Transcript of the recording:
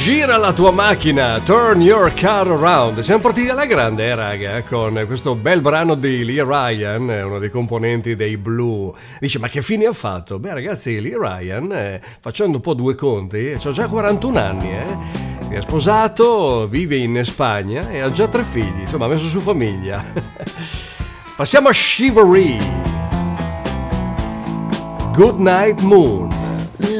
Gira la tua macchina, turn your car around. Siamo partiti alla grande, raga, con questo bel brano di Lee Ryan, uno dei componenti dei Blue. Dice, ma che fine ha fatto? Beh, ragazzi, Lee Ryan, facendo un po' due conti, ha già 41 anni, è sposato, vive in Spagna e ha già 3 figli, insomma, ha messo su famiglia. Passiamo a Chivalry. Good Night Moon.